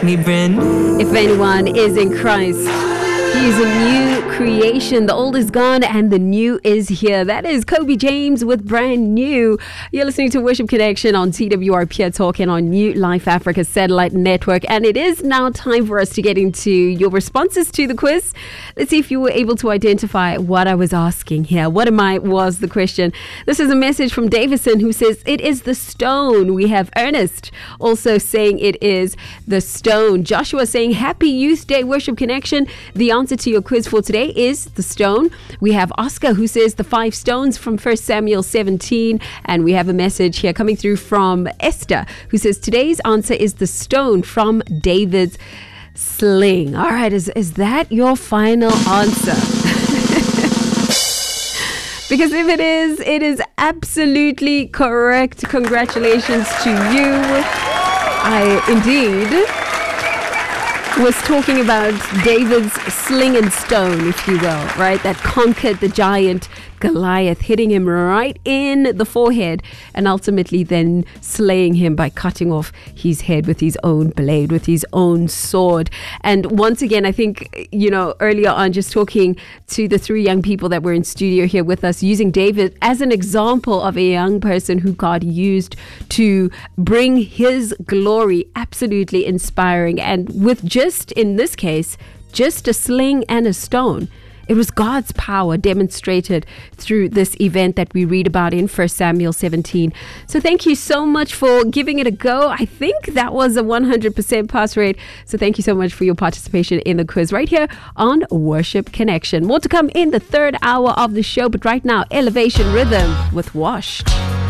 If anyone is in Christ, he is a new creation. The old is gone and the new is here. That is Kobe James with Brand New. You're listening to Worship Connection on TWR Pure Talk and on New Life Africa Satellite Network. And it is now time for us to get into your responses to the quiz. Let's see if you were able to identify what I was asking here. What am I was the question. This is a message from Davison who says it is the stone. We have Ernest also saying it is the stone. Joshua saying Happy Youth Day Worship Connection. The answer to your quiz for today is the stone. We have Oscar who says the 5 stones from 1 Samuel 17. And we have a message here coming through from Esther who says today's answer is the stone from David's sling. All right, is that your final answer? Because if it is absolutely correct. Congratulations to you. I indeed was talking about David's sling and stone, if you will, right? That conquered the giant Goliath, hitting him right in the forehead and ultimately then slaying him by cutting off his head with his own blade, with his own sword. And once again, I think, earlier on, just talking to the 3 young people that were in studio here with us, using David as an example of a young person who God used to bring his glory, absolutely inspiring. And with just, in this case, just a sling and a stone. It was God's power demonstrated through this event that we read about in 1 Samuel 17. So thank you so much for giving it a go. I think that was a 100% pass rate. So thank you so much for your participation in the quiz right here on Worship Connection. More to come in the 3rd hour of the show. But right now, Elevation Rhythm with Washed.